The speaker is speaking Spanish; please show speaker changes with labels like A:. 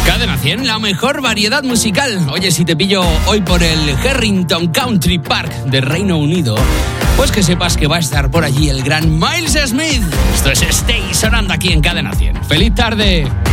A: Cadena 100, la mejor variedad musical. Oye, si te pillo hoy por el Harrington Country Park de Reino Unido, pues que sepas que va a estar por allí el gran Miles Smith. Esto es Stay sonando aquí en Cadena 100. ¡Feliz tarde!